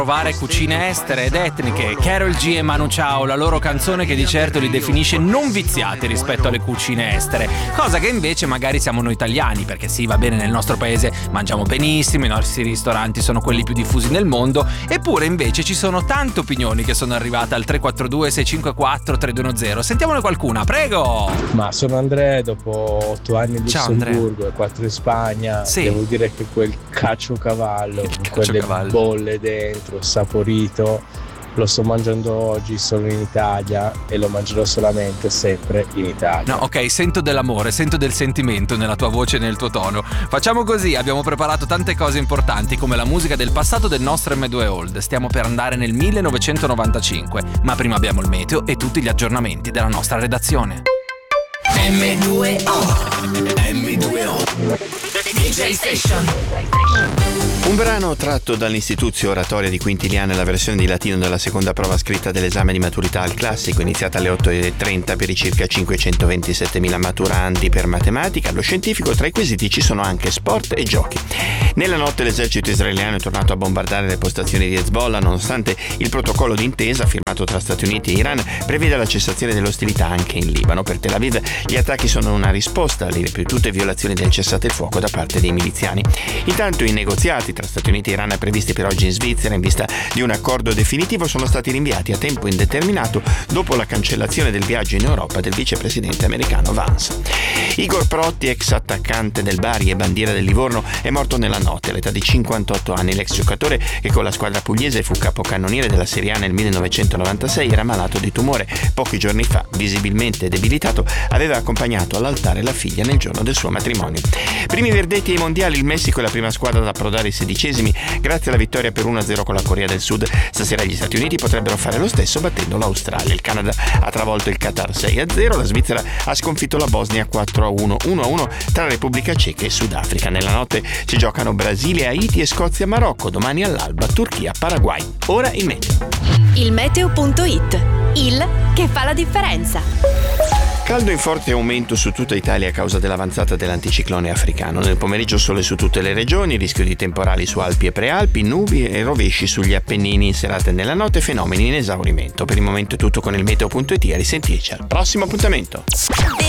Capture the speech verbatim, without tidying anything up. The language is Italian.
provare cucine estere ed etniche. Karol G e Manu Chao, la loro canzone che di certo li definisce non viziati rispetto alle cucine estere, cosa che invece magari siamo noi italiani, perché sì, va bene, nel nostro paese mangiamo benissimo, i nostri ristoranti sono quelli più diffusi nel mondo, eppure invece ci sono tante opinioni che sono arrivate al tre quattro due sei cinque quattro tre due uno zero. Sentiamone qualcuna, prego. Ma sono Andrea, dopo otto anni in Ciao, Lussemburgo e quattro in Spagna, sì. Devo dire che quel caciocavallo con quelle caciocavallo. bolle dentro, saporito, lo sto mangiando oggi solo in Italia e lo mangerò solamente sempre in Italia. No, ok, sento dell'amore, sento del sentimento nella tua voce e nel tuo tono. Facciamo così, abbiamo preparato tante cose importanti come la musica del passato del nostro emme due Old. Stiamo per andare nel millenovecentonovantacinque, ma prima abbiamo il meteo e tutti gli aggiornamenti della nostra redazione. emme due O emme due O D J Station. Un brano tratto dall'Istituzio Oratoria di Quintiliano, la versione di latino della seconda prova scritta dell'esame di maturità al classico, iniziata alle otto e trenta per i circa cinquecentoventisettemila maturanti per matematica. Allo scientifico tra i quesiti ci sono anche sport e giochi. Nella notte l'esercito israeliano è tornato a bombardare le postazioni di Hezbollah, nonostante il protocollo d'intesa firmato tra Stati Uniti e Iran preveda la cessazione delle ostilità anche in Libano. Per Tel Aviv gli attacchi sono una risposta alle ripetute violazioni del cessate il fuoco da parte dei miliziani. Intanto i negoziati tra Stati Uniti e Iran previsti per oggi in Svizzera in vista di un accordo definitivo sono stati rinviati a tempo indeterminato dopo la cancellazione del viaggio in Europa del vicepresidente americano Vance. Igor Protti, ex attaccante del Bari e bandiera del Livorno, è morto nella notte all'età di cinquantotto anni. L'ex giocatore, che con la squadra pugliese fu capocannoniere della Serie A nel millenovecentonovantasei, era malato di tumore. Pochi giorni fa, visibilmente debilitato, aveva accompagnato all'altare la figlia nel giorno del suo matrimonio. Primi verdetti ai mondiali, il Messico è la prima squadra ad approdare i sedicesimi grazie alla vittoria per uno a zero con la Corea del Sud. Stasera gli Stati Uniti potrebbero fare lo stesso battendo l'Australia. Il Canada ha travolto il Qatar sei a zero, la Svizzera ha sconfitto la Bosnia quattro a uno, uno a uno tra Repubblica Ceca e Sudafrica. Nella notte si giocano Brasile, Haiti e Scozia Marocco, domani all'alba Turchia Paraguay. Ora il meteo. Il meteo punto it, il che fa la differenza. Caldo in forte aumento su tutta Italia a causa dell'avanzata dell'anticiclone africano. Nel pomeriggio sole su tutte le regioni, rischio di temporali su Alpi e Prealpi, nubi e rovesci sugli Appennini in serata e nella notte, fenomeni in esaurimento. Per il momento è tutto con il meteo punto it, a risentirci al prossimo appuntamento.